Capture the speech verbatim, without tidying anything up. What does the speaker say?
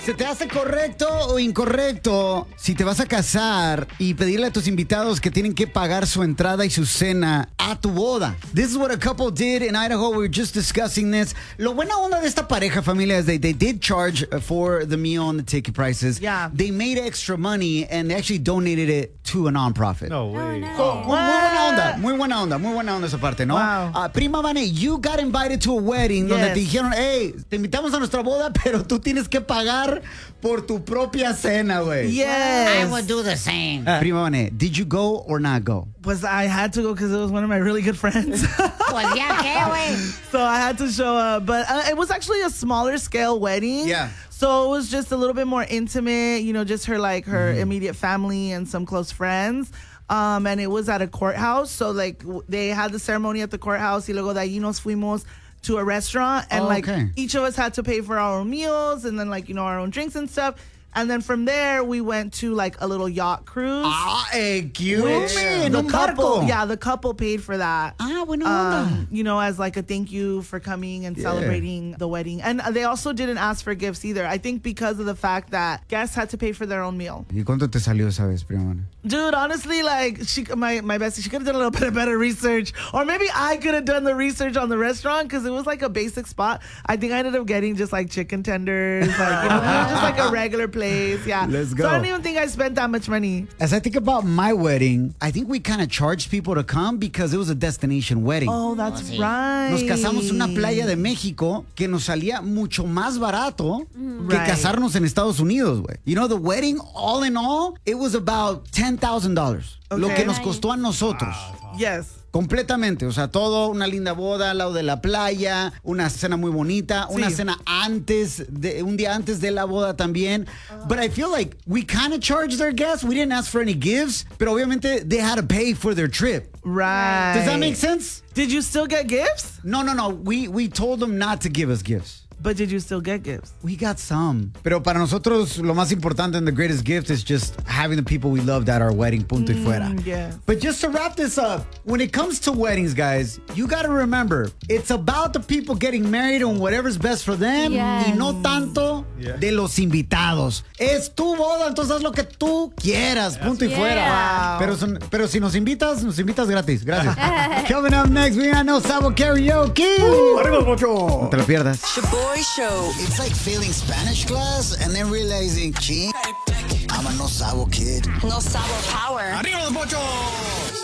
¿Se te hace correcto o incorrecto si te vas a casar y pedirle a tus invitados que tienen que pagar su entrada y su cena a tu boda? This is what a couple did in Idaho. We were just discussing this. Lo buena onda de esta pareja, familia, is they, they did charge for the meal and the ticket prices. Yeah. They made extra money and they actually donated it to a nonprofit. No way. So, muy, muy buena onda, muy buena onda, muy buena onda esa parte, ¿no? Wow. Uh, Prima Vane, you got invited to a wedding donde Yes. te dijeron, hey, te invitamos a nuestra boda, pero tú tienes que pagar por tu propia cena, güey. Yes. I would do the same. Prima Vane, did you go or not go? Pues I had to go because it was one of my really good friends. Pues ya que, güey. So I had to show up. But uh, it was actually a smaller scale wedding. Yeah. So it was just a little bit more intimate, you know, just her, like, her mm-hmm. immediate family and some close friends. Um, and it was at a courthouse. So, like, w- they had the ceremony at the courthouse. Y luego de ahí nos fuimos to a restaurant. And, Oh, like, okay. each of us had to pay for our own meals and then, like, you know, our own drinks and stuff. And then from there, we went to, like, a little yacht cruise. Ah, eh, cute. Which En the un couple, barco. yeah, the couple paid for that. Ah, buena onda. Um, you know, as like a thank you for coming and Yeah. celebrating the wedding. And they also didn't ask for gifts either. I think because of the fact that guests had to pay for their own meal. ¿Y cuánto te salió esa vez, Prima Vane? Dude, honestly, like, she, my, my bestie, she could have done a little bit of better research. Or maybe I could have done the research on the restaurant because it was like a basic spot. I think I ended up getting just like chicken tenders. Like, you know, it was just like a regular place. Yeah. Let's go. So I don't even think I spent that much money. As I think about my wedding, I think we kind of charged people to come because it was a destination wedding. Oh, that's sí. right. Nos casamos en una playa de México que nos salía mucho más barato que Right. casarnos en Estados Unidos, güey. You know, the wedding, all in all, it was about ten thousand dollars. Lo Okay. que nos costó a nosotros. Yes. Completamente, o sea, todo una linda boda al lado de la playa, una cena muy bonita, una Sí. cena antes, de, un día antes de la boda también. But I feel like we kind of charged their guests. We didn't ask for any gifts, pero obviamente they had to pay for their trip. Right. Does that make sense? Did you still get gifts? No, no, no. We, we told them not to give us gifts. But did you still get gifts? We got some. Pero para nosotros, lo más importante and the greatest gift is just having the people we loved at our wedding, punto y fuera. yeah. But just to wrap this up, when it comes to weddings, guys, you got to remember, it's about the people getting married and whatever's best for them, Yes. y no tanto Yeah. de los invitados. Es tu boda, entonces haz lo que tú quieras, punto y Yeah. fuera. Pero, son- pero si nos invitas, nos invitas gratis. Gracias. Coming up next, we got No Sabo Karaoke. ¡Arriba, Pocho! No te lo pierdas. The Boy Show. It's like failing Spanish class and then realizing, ching, I'm a no sabo kid. No Sabo Power. ¡Arriba, los Pochos!